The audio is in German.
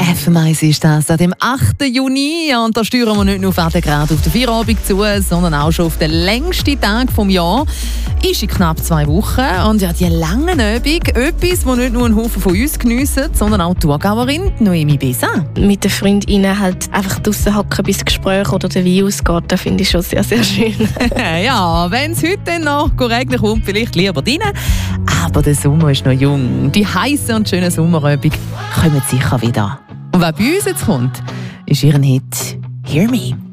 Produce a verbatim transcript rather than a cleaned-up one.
F M eins ist das an dem achten Juni. Und da steuern wir nicht nur gerade auf den Feierabend zu, sondern auch schon auf den längsten Tag des Jahres. Ist in knapp zwei Wochen. Und ja, die lange Übung, etwas, das nicht nur ein Haufen von uns geniessen, sondern auch die Thurgauerin Noemi Besa. Mit den Freundinnen halt einfach draussen hocken, bis das Gespräch oder der Wein ausgeht, das finde ich schon sehr, sehr schön. Ja, wenn es heute dann noch regnen kommt, vielleicht lieber drinnen. Aber der Sommer ist noch jung. Die heiße und schöne Sommerübung kommen sicher wieder. Und wer bei uns jetzt kommt, ist ihren Hit «Hear Me».